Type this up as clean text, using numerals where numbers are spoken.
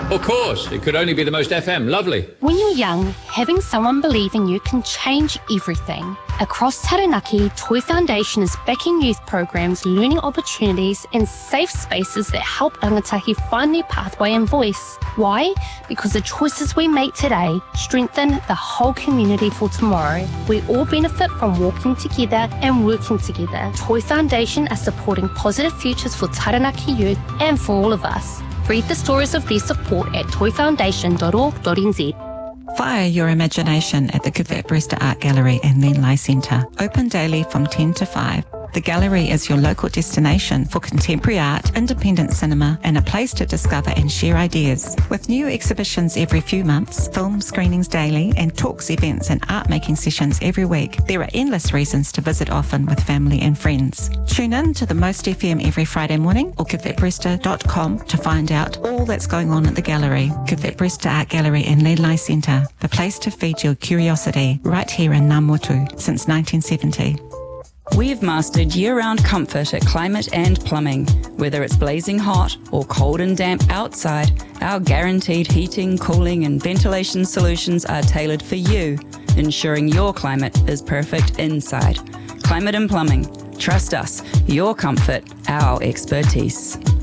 Of course, it could only be the most FM. Lovely. When you're young, having someone believe in you can change everything. Across Taranaki, Toi Foundation is backing youth programs, learning opportunities and safe spaces that help rangatahi find their pathway and voice. Why? Because the choices we make today strengthen the whole community for tomorrow. We all benefit from walking together and working together. Toi Foundation are supporting positive futures for Taranaki youth and for all of us. Read the stories of their support at toifoundation.org.nz. Fire your imagination at the Cuthbert Brewster Art Gallery and Lenlai Centre. Open daily from 10 to 5. The gallery is your local destination for contemporary art, independent cinema, and a place to discover and share ideas. With new exhibitions every few months, film screenings daily, and talks, events, and art-making sessions every week, there are endless reasons to visit often with family and friends. Tune in to the Most FM every Friday morning or cuthbertbrewster.com to find out all that's going on at the gallery. Cuthbert Brewster Art Gallery and Lenlai Centre, the place to feed your curiosity, right here in Ngāmotu since 1970. We've mastered year-round comfort at Climate and Plumbing. Whether it's blazing hot or cold and damp outside, our guaranteed heating, cooling and ventilation solutions are tailored for you, ensuring your climate is perfect inside. Climate and Plumbing. Trust us. Your comfort, our expertise.